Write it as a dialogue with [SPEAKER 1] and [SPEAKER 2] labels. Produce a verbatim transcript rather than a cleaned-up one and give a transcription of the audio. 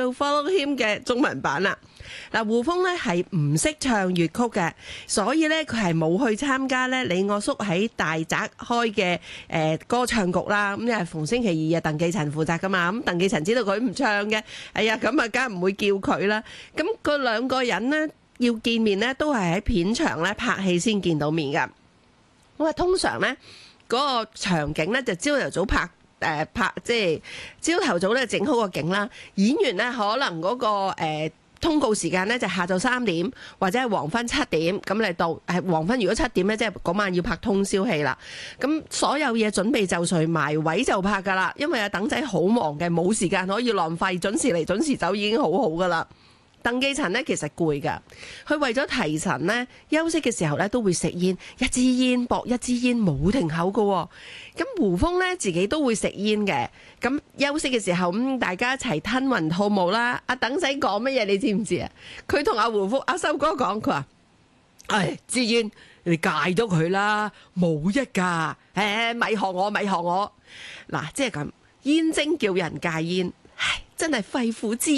[SPEAKER 1] Will Follow Him 嘅中文版啦。嗱，胡楓咧係唔識唱粵曲嘅，所以咧佢係冇去參加咧李我叔喺大宅開嘅誒歌唱局啦。咁因為逢星期二啊，鄧寄塵負責噶嘛，咁鄧寄塵知道佢唔唱嘅，哎呀咁啊，梗係唔會叫佢啦。咁嗰兩個人呢，要見面呢，都係喺片場咧拍戲先見到面噶。咁啊，通常咧嗰個場景咧就朝頭早拍。誒、呃、拍即係朝頭早咧整好個景啦，演員咧可能嗰、那個、呃、通告時間咧就下晝三點或者係黃昏七點咁嚟到，係黃昏如果七點咧即係嗰晚要拍通宵戲啦。咁所有嘢準備就緒，埋位就拍噶啦，因為阿鄧仔好忙嘅，冇時間可以浪費，準時嚟準時走已經好好噶啦。鄧寄塵呢其實攰㗎，佢為咗提神呢，休息嘅時候呢都會食煙，一支煙搏一支煙冇停口㗎。咁胡楓呢自己都會食煙嘅，咁休息嘅時候咁大家一齊吞雲吐霧啦。阿鄧仔講乜嘢你知唔知啊？佢同阿胡楓阿修哥講，佢話：唉，支煙你戒咗佢啦，冇益㗎。誒，咪學我，咪學我。嗱，即係咁，煙精叫人戒煙，唉，真係肺腑之